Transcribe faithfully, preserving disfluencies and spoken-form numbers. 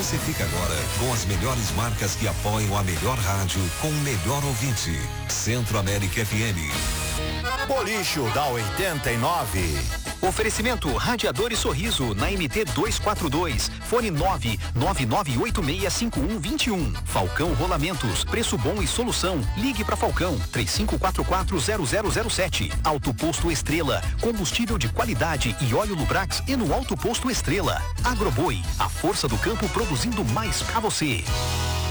Você fica agora com as melhores marcas que apoiam a melhor rádio com o melhor ouvinte. Centro América F M. Bolicho da oitenta e nove. Oferecimento Radiador e Sorriso na M T duzentos e quarenta e dois. Fone nove nove nove oito seis cinco um dois um. Falcão Rolamentos. Preço bom e solução. Ligue para Falcão três cinco quatro quatro zero zero zero sete. Alto Posto Estrela. Combustível de qualidade e óleo Lubrax e no Alto Posto Estrela. Agroboi. A força do campo produzindo mais para você.